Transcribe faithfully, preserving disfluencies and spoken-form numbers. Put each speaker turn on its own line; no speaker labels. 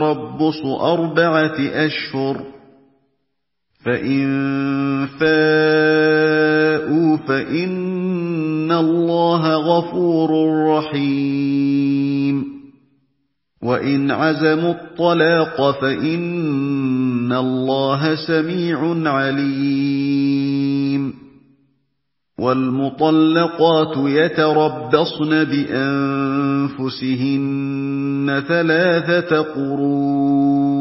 تَرَبُّصُ أَرْبَعَةِ أَشْهُرٍ ۖ فَإِن فَاءُوا فَإِنَّ اللَّهَ غَفُورٌ رَّحِيمٌ وَإِنْ عَزَمُوا الطَّلَاقَ فَإِنَّ اللَّهَ سَمِيعٌ عَلِيمٌ وَالْمُطَلَّقَاتُ يَتَرَبَّصْنَ بِأَنفُسِهِنَّ ثَلَاثَةَ قُرُوءٍ